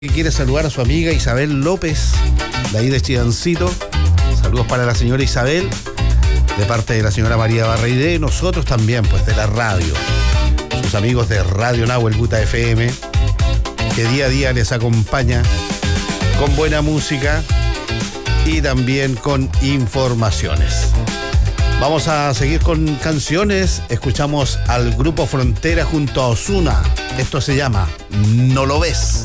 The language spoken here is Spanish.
Que quiere saludar a su amiga Isabel López, de ahí de Chidancito. Saludos para la señora Isabel, de parte de la señora María Barreide, nosotros también, pues de la radio. Sus amigos de Radio Nahuel Buta FM, que día a día les acompaña con buena música y también con informaciones. Vamos a seguir con canciones. Escuchamos al Grupo Frontera junto a Ozuna. Esto se llama No lo ves.